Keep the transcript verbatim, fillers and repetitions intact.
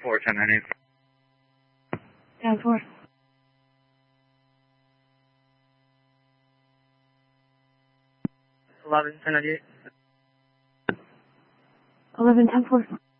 four, ten, nine, eight. ten four. eleven, ten, ninety-eight. eleven, ten four.